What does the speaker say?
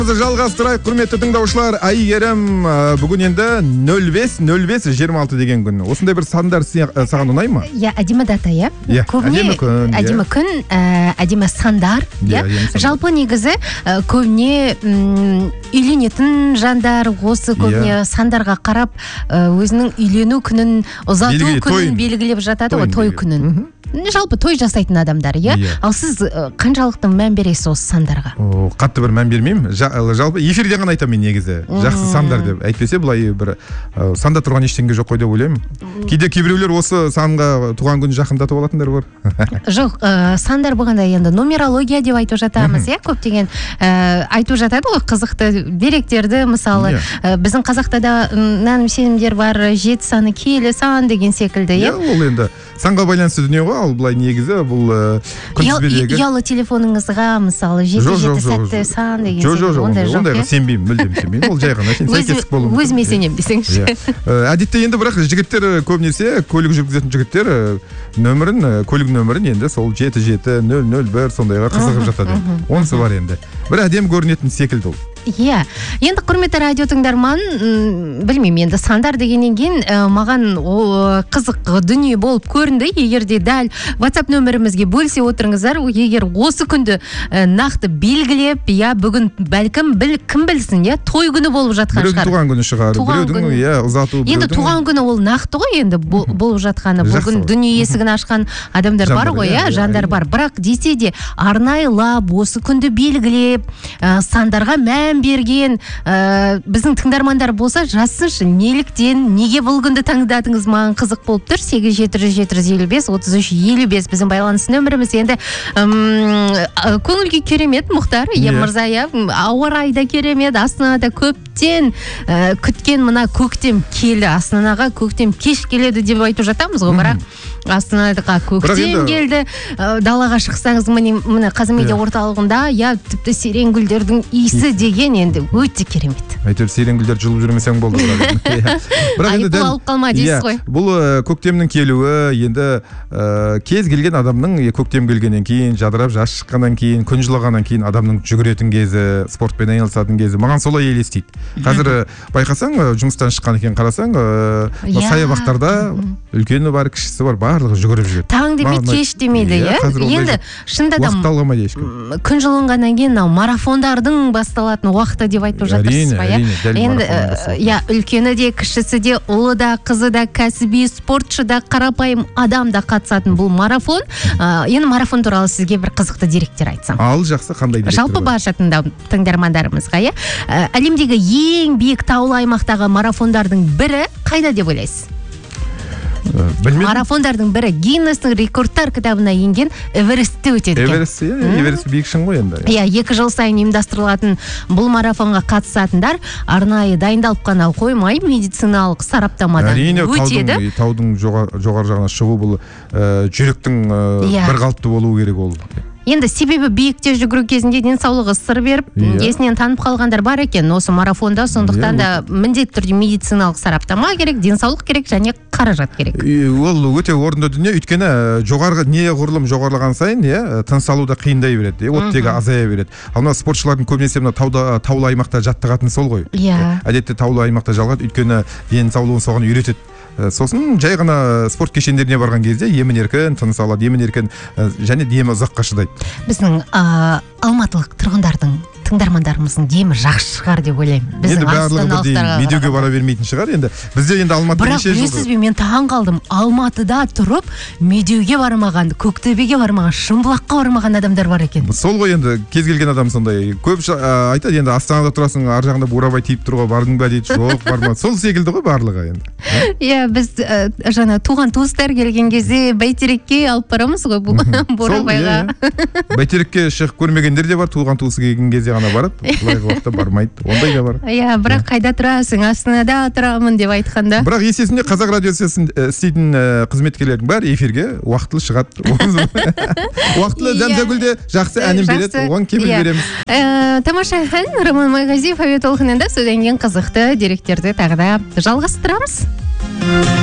Жалғастырайық, құрметті тыңдаушылар. Әйгерім, бүгін енді 05-05-26 деген күн. Осындай бір сандар саған ұнай ма? Әдемі дата, әдемі күн, әдемі күн, әдемі сандар. Жалпы негізі көбіне үйленетін жандар осы көбіне сандарға қарап өзінің үйлену күнін, ұзату күнін белгілеп жатады, той күнін. Жалпы той жасайтын адамдар, Ал сіз қаншалықты мән бересіз осы сандарға? Қатты бір мән бермеймін. Жалпы эфирде ғана айтамын негізі. Жақсы сандар деп. Әйтпесе былай бір санда тұрған ештеңе жоқ қой деп ойлаймын. Кейде кейбіреулер осы санға туған күн жақындатып алатындар бар. Жоқ, сандар болғанда енді нумерология деп айтып жатамыз, көптеген айтып жатады ғой қызықты деректерді, мысалы біздің қазақта да наным сенімдер бар, 7 саны киелі сан деген секілді, Ол енді санға байланысты дүние ғой, ал былай негізі бұл күнтізбедегі ұялы телефоныңызға мысалы 7 сәтті сан деген секілді, ондай жоқ. Ондайға сенбеймін, мүлдем сенбеймін. Ол жай ғана сәйкестік болуы мүмкін. Өзіме сенемін десеңізші. Әдетте енді бірақ жігіттер көбінесе көлік жүргізетін жігіттер көлік нөмірін енді сол 77-001 сондайға қызығып жатады. Онысы бар енді. Бір әдемі көрінетін секілді ол. Енді құрметті радио тыңдарман, білмеймін, енді сандар дегеннен кейін маған қызық дүние болып көрінді. Егер де дәл WhatsApp нөмірімізге бөлсе отырыңыздар, егер осы күнді нақты белгілеп, бүгін бәлкім кім білсін, той күні болып жатқан шығар. Біреудің туған күні шығар, біреудің ұзату. Енді туған күні ол нақты ғой, енді болып жатқаны. Бүгін дүние есігін ашқан адамдар бар ғой, жандар бар. Бірақ десе де арнайлап, осы күнді белгілеп, сандарға берген біздің тыңдармандар болса жазсыншы, неліктен, неге бұл күнді таңдадыңыз, маған қызық болып тұр. 87-755-33-55 біздің байланыс нөміріміз. Енді көңілге керемет, Мұхтар мырза, ауа райы керемет, Астанада көптен күткен мына көктем келі, Астанаға көктем кеш келеді деп айтып жатамыз ғой, бірақ Астанаға көктем келді. Далаға шықсаңыз, міне Қазмедиа орталығында тіпті сирен гүлдердің иісі деген енді өте керемет. Әйтеуір сирен гүлдер жылып жүрмесең болды. Айыппұл алып қалма дейсіз ғой. Бұл көктемнің келуі, енді кез келген адамның көктем келгеннен кейін, жадырап жас шыққаннан кейін, күн жылағаннан кейін адамның жүгіретін кезі, спортпен айналысатын кезі, маған солай елестейді. Қазір байқасаң, жұмыстан шыққан екен қарасаң, саябақтарда үлкені бар, кішісі бар, барлығы жүгіріп жүреді. Таң демейді, кеш демейді, енді шында да күн жылынғаннан кейін марафондардың басталатын уақыты деп айтып жатырсыз ба? Енді үлкені де, кішісі де, ұлы да, қызы да, кәсіби спортшы да, қарапайым адам да қатысатын бұл марафон. Енді марафон туралы сізге бір қызықты деректер айтсам. Ал жақсы, қандай деректер? Жалпы барша тыңдармандарымызға, әлемдегі ең биік таулы аймақтағы марафондардың бірі қайда деп ойлайсыз? Марафондардың бірі Гиннестің рекордтар кітабына енген Эверестте өтеді. Эверест биік шың ғой енді. 2 жыл сайын ұйымдастырылатын бұл марафонға қатысатындар арнайы дайындалып қана қоймай, медициналық сараптамадан өтеді. Таудың жоғары жағына шығу бұл жүректің бір қалыпты болуы керек ол. Енді себебі биікте жүгіру кезінде денсаулығы сыр беріп, есінен танып қалғандар бар екен осы марафонда, сондықтан да міндетті түрде медициналық сараптама керек, денсаулық керек және қаражат керек. Ол өте орынды дүние, өйткені неғұрлым жоғарылаған сайын, тыныс алу да қиындай береді, оттегі азая береді. Ал мына спортшылардың көбінесе таулы аймақта жаттығатын сол ғой. Әдетте таулы аймақта жалғады, өйткені денсаулығын соған үйретеді. Сосын жай ғана спорт кешендеріне барған кезде емін-еркін тыныс алады, емін-еркін және демі ұзаққа шыдайды. Біздің алматылық тыңдармандарымыздың демі жақсы шығар деп ойлаймын. Енді барлығы медеуге бара бермейтін шығар енді. Бізде енді Алматыда неше жыл. Бірақ білесіз бе, мен таң қалдым. Алматыда тұрып, медеуге бармаған, Көктөбеге бармаған, Шымбұлаққа бармаған адамдар бар екен. Сол ғой енді, кез келген адам сондай. Көп айтады енді, Астанада тұрасың, ар жағында бурабай тиіп тұруға бардың ба дейді. Жоқ, барма. Сол секілді ғой барлығы енді. Біз жаңа туған туыстар келген кезде бәйтерекке алып барамыз ғой бурабайға. Бәйтерекке шығып көрмегендер де бар, туған туысы келген кезде ғана барады, былайғы уақытта бармайды. Ондай да бар. Бірақ қайда тұрасың? Астанада тұрамын деп айтқанда. Бірақ есесінде Қазақ радиосын істейтін қызметкерлердің бәрі эфирге уақытылы шығады. Уақытылы Зәмзәгүлде жақсы әнін береді, оған кепіл береміз. Тамаша ән, Роман Майғазиев әуе толқынында, содан кейін қызықты деректерді тағы да жалғастырамыз.